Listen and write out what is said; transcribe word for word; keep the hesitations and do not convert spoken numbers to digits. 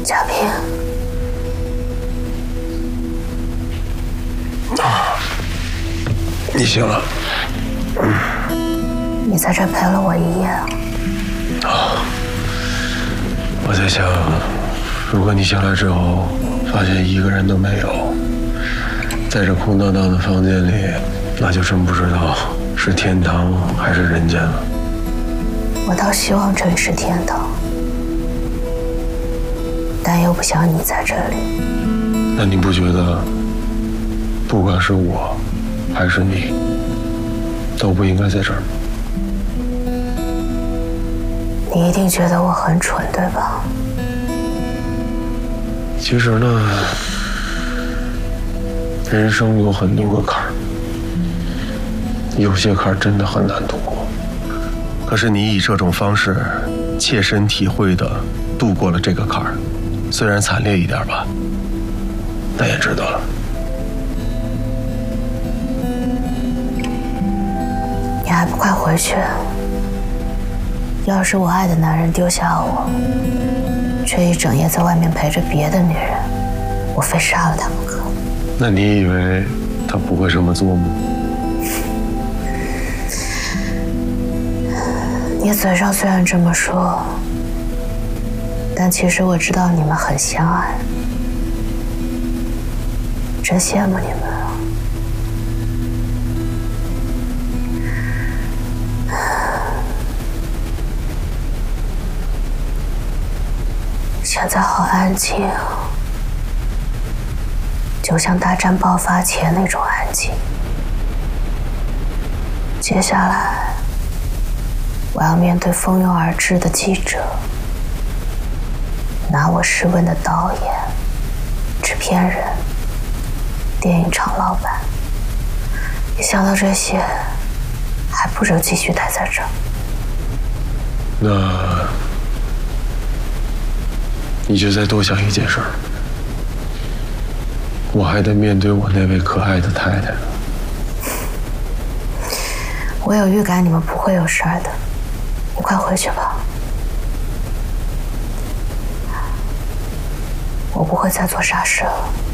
嘉平， 啊，你醒了。嗯， 你在这陪了我一夜。 啊，我在想，如果你醒来之后发现一个人都没有，在这空荡荡的房间里，那就真不知道是天堂还是人间了。 我倒希望这里是天堂，但又不想你在这里。 那你不觉得，不管是我，还是你，都不应该在这儿吗？ 你一定觉得我很蠢，对吧？ 其实呢，人生有很多个坎儿，有些坎儿真的很难度过。可是你以这种方式切身体会地度过了这个坎儿，虽然惨烈一点吧，但也值得了。 你还不快回去？要是我爱的男人丢下我，却一整夜在外面陪着别的女人，我非杀了他不可。 那你以为他不会这么做吗？ 你嘴上虽然这么说，但其实我知道你们很相爱，真羡慕你们啊！现在好安静啊，就像大战爆发前那种安静。接下来，我要面对蜂拥而至的记者，拿我试问的导演、制片人、电影厂老板。一想到这些，还不如继续待在这儿。 那你就再多想一件事儿，我还得面对我那位可爱的太太。 我有预感你们不会有事儿的，你快回去吧。我不会再做傻事了。